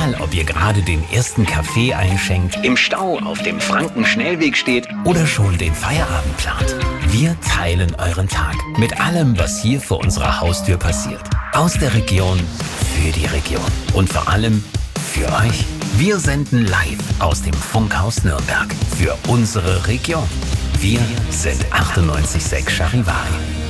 Egal, ob ihr gerade den ersten Kaffee einschenkt, im Stau auf dem Franken-Schnellweg steht oder schon den Feierabend plant. Wir teilen euren Tag mit allem, was hier vor unserer Haustür passiert. Aus der Region, für die Region und vor allem für euch. Wir senden live aus dem Funkhaus Nürnberg für unsere Region. Wir sind 98.6 Charivari.